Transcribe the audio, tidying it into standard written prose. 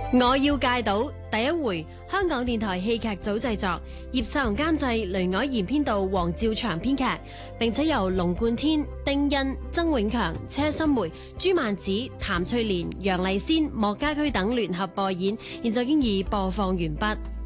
我要戒賭第一回，香港電台戲劇組製作，葉秀榮監製，雷凱賢編導，黃兆祥編劇，並且由龍貫天、丁欣、曾永強、車心梅、朱曼子、譚翠蓮、楊麗仙、莫家駒等聯合播演，現在已經已播放完畢。